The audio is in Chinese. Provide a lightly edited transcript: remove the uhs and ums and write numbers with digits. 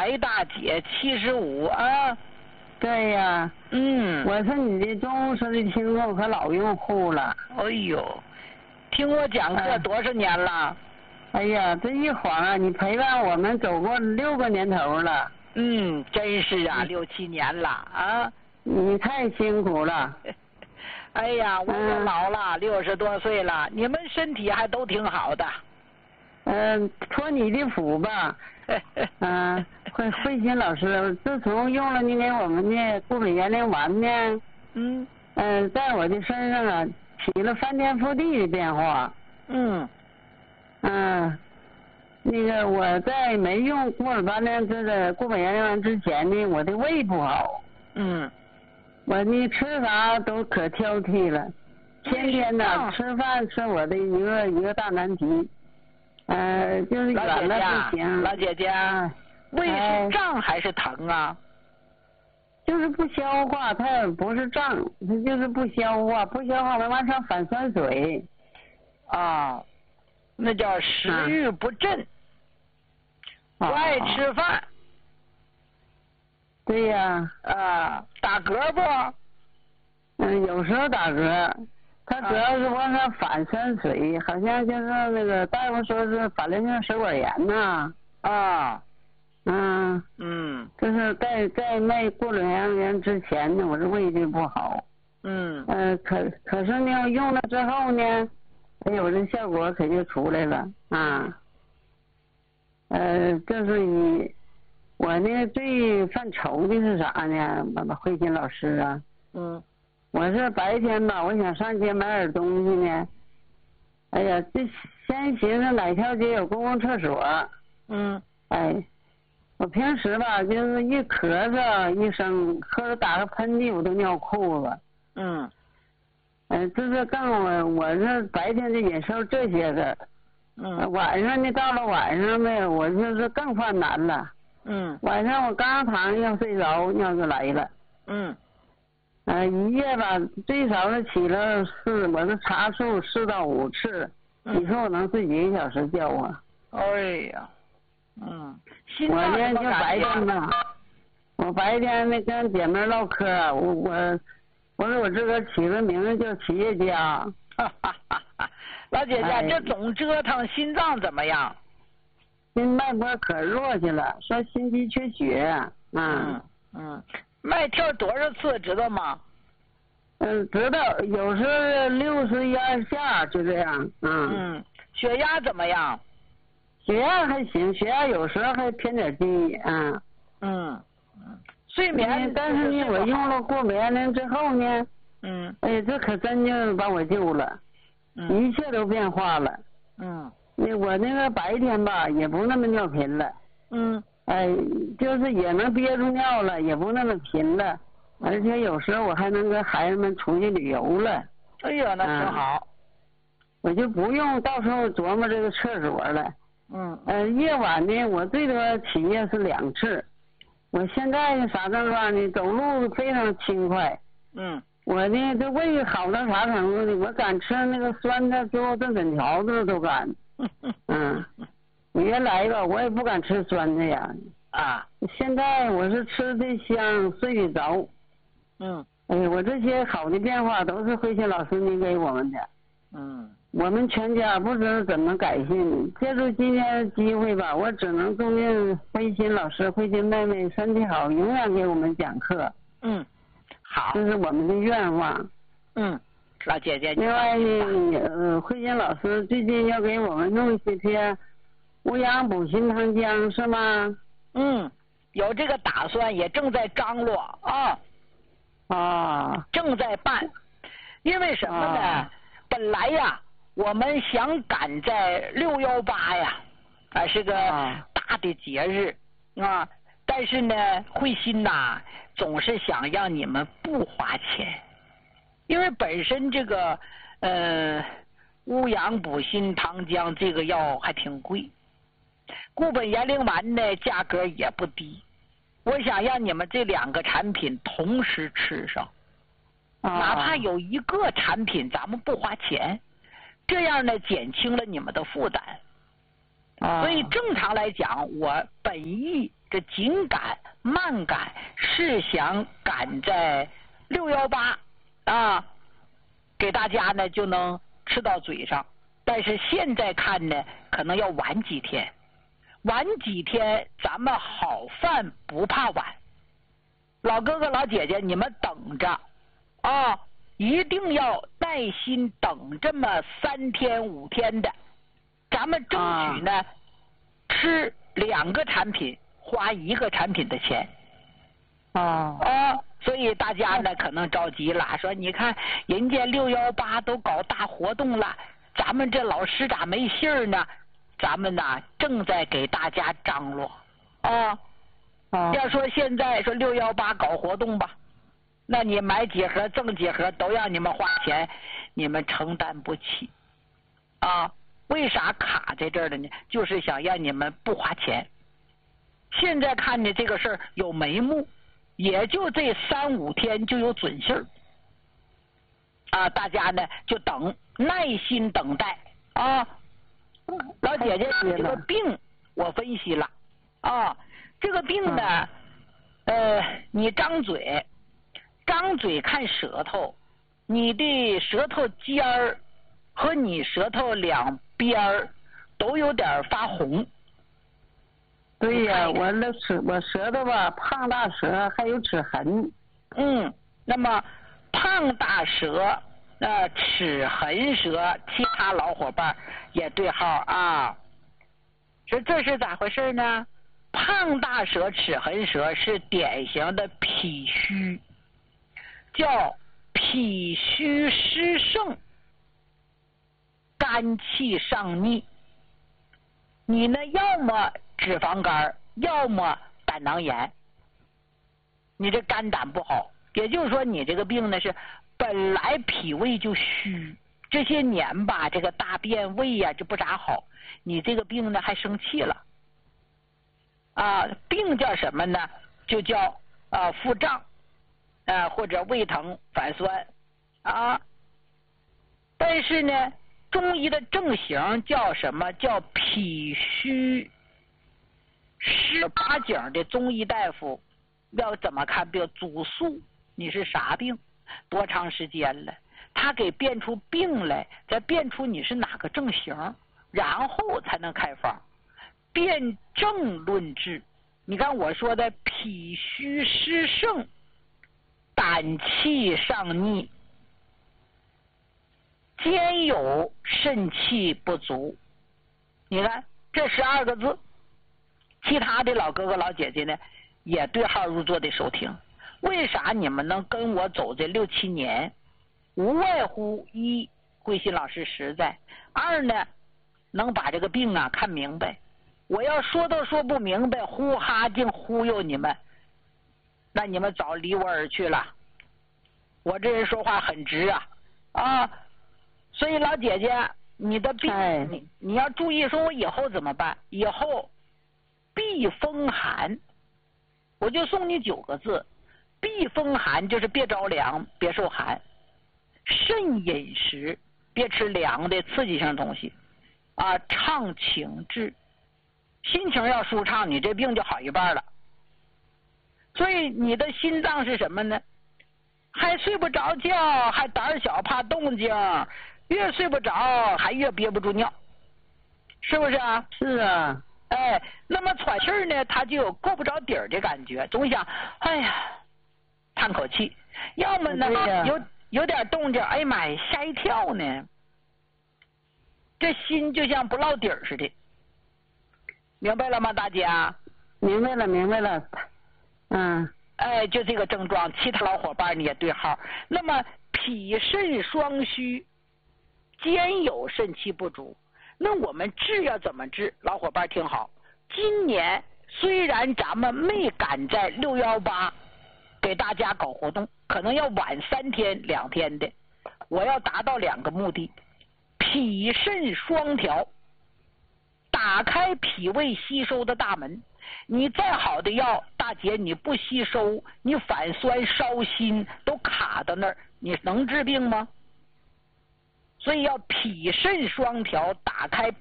白大姐75啊。 对呀。我是你的忠实的听众和老用户了。 哎呦，听我讲课多少年了？ 哎呀，这一晃啊，你陪伴我们走过6个年头了。 真是啊，6、7年了啊。 你太辛苦了。 哎呀，我也老了，60多岁了，你们身体还都挺好的。 托你的福吧。慧心老师，自从用了你给我们的固本延龄丸呢，在我的身上啊起了翻天覆地的变化。那个我在没用固本延龄丸之前呢，我的胃不好。我呢吃啥都可挑剔了，天天呢吃饭是我的一个大难题。就是远了不行。 老姐姐，胃是胀还是疼啊？ 就是不消化，它也不是胀，它就是不消化，不消化它往上反酸水。 那叫食欲不振，不爱吃饭。 对呀。 打嗝不？ 有时候打嗝，它主要是往上反酸水，好像就是那个大夫说是反流性食管炎呐。就是在卖固本延龄丸之前呢，我这胃就不好。可是呢，用了之后呢，哎呦，这效果可就出来了啊。这是我呢最犯愁的是啥呢？慧心老师啊。我是白天吧，我想上街买点东西呢。哎呀，这先寻思哪条街有公共厕所。我平时吧，就是一咳嗽一声，或者打个喷嚏，我都尿裤子。这是我是白天就忍受这些个。晚上呢，到了晚上呢，我就是更犯难了。晚上我刚躺要睡着，尿就来了。一夜吧，最少是起了我的查数4到5次。你说我能睡几个小时觉啊？ 哎呀。 我呢就白天吧，我白天呢跟姐妹唠嗑，我说我自个起个名字叫企业家。 老姐姐，这总折腾心脏怎么样？ 心脉搏可弱去了，说心肌缺血。 脉跳多少次知道吗？ 知道，有时候61下就这样。 血压怎么样？ 血压还行，血压有时候还偏点低。 睡眠， 但是呢，我用了固本延龄之后呢，这可真就把我救了，一切都变化了。我那个白天吧，也不那么尿频了。就是也能憋住尿了，也不那么频了，而且有时候我还能跟孩子们出去旅游了。 哎呀，那挺好。 我就不用到时候琢磨这个厕所了。夜晚呢，我最多起夜是2次。我现在啥症状呢？走路非常轻快。我呢，这胃好到啥程度呢？我敢吃那个酸的猪肉炖粉条子都敢。原来吧，我也不敢吃酸的呀。现在我是吃的香，睡得着。我这些好的变化都是慧心老师您给我们的。我们全家不知道怎么改进。借助今天的机会吧，我只能祝愿慧心老师、慧心妹妹身体好，永远给我们讲课。 好， 这是我们的愿望。 老姐姐。 另外呢，慧心老师最近要给我们弄一些乌阳补心汤浆是吗？ 有这个打算，也正在张罗正在办。因为什么呢？本来呀，我们想赶在618呀，是个大的节日但是呢，慧心呐，总是想让你们不花钱，因为本身这个乌阳补心汤浆这个药还挺贵，固本延龄丸呢价格也不低，我想让你们这2个产品同时吃上，哪怕有一个产品咱们不花钱，这样呢减轻了你们的负担。 所以正常来讲，我本意这紧赶慢赶是想赶在618啊，给大家呢就能吃到嘴上。但是现在看呢，可能要晚几天，晚几天咱们好饭不怕晚。老哥哥老姐姐，你们等着啊，一定要耐心等这么3天5天的，咱们争取呢吃2个产品花1个产品的钱。所以大家呢可能着急了，说你看人家618都搞大活动了，咱们这老师咋没信儿呢？咱们呢正在给大家张罗要说现在说618搞活动吧，那你买几盒赠几盒都让你们花钱，你们承担不起为啥卡在这儿的呢？就是想让你们不花钱。现在看呢这个事儿有眉目，也就这3、5天就有准信儿大家呢就等，耐心等待老姐姐，你这个病我分析了这个病呢你张嘴看舌头，你的舌头尖儿和你舌头两边儿都有点发红。 对呀，我舌头吧，胖大舌还有齿痕。 那么胖大舌齿痕舌，其他老伙伴也对号说这是咋回事呢？胖大舌齿痕舌是典型的脾虚，叫脾虚湿盛，肝气上逆。你呢要么脂肪肝，要么胆囊炎，你这肝胆不好。也就是说你这个病呢是本来脾胃就虚，这些年吧这个大便胃呀就不咋好，你这个病呢还生气了病叫什么呢？就叫腹胀或者胃疼反酸但是呢中医的正形叫什么？叫脾虚湿八经的中医大夫要怎么看病？主诉你是啥病，多长时间了，他给辨出病来，再辨出你是哪个症型，然后才能开方，辨证论治。你看我说的脾虚湿盛，胆气上逆，兼有肾气不足，你看这12个字，其他的老哥哥老姐姐呢也对号入座的收听。为啥你们能跟我走这6、7年？无外乎一，慧心老师实在；二呢，能把这个病看明白。我要说都说不明白，呼哈净忽悠你们，那你们早离我而去了。我这人说话很直所以老姐姐，你的病你要注意，说我以后怎么办？以后避风寒，我就送你9个字：避风寒就是别着凉，别受寒；慎饮食，别吃凉的刺激性东西畅情志，心情要舒畅，你这病就好一半了。所以你的心脏是什么呢？还睡不着觉，还胆小怕动静，越睡不着还越憋不住尿，是不是啊？ 是啊。 那么喘气儿呢，他就有够不着底儿的感觉，总想哎呀叹口气，要么呢有点动静，哎妈呀吓一跳呢，这心就像不落底儿似的。明白了吗大姐？ 明白了就这个症状，其他老伙伴你也对号。那么脾肾双虚，兼有肾气不足，那我们治要怎么治？老伙伴听好，今年虽然咱们没赶在618给大家搞活动，可能要晚3天2天的，我要达到2个目的：脾肾双调，打开脾胃吸收的大门。你再好的药，大姐你不吸收，你反酸烧心都卡到那儿，你能治病吗？所以要脾肾双调，打开